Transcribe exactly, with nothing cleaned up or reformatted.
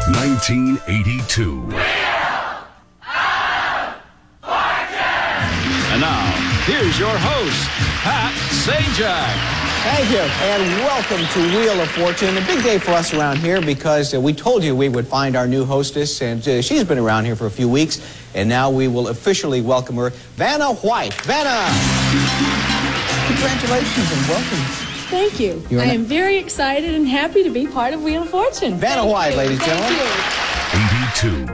nineteen eighty-two. And now, here's your host, Pat Sajak. Thank you, and welcome to Wheel of Fortune. A big day for us around here because uh, we told you we would find our new hostess, and uh, she's been around here for a few weeks, and now we will officially welcome her, Vanna White. Vanna! Congratulations and welcome. Thank you. You're I not- am very excited and happy to be part of Wheel of Fortune. Vanna Thank White, you. ladies and Thank gentlemen. you. eighty-two.